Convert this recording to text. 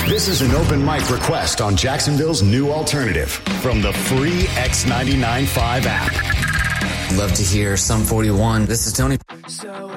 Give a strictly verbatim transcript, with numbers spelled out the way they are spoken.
This is an open mic request on Jacksonville's new alternative from the free X ninety-nine point five app. Love to hear Sum forty-one. This is Tony. So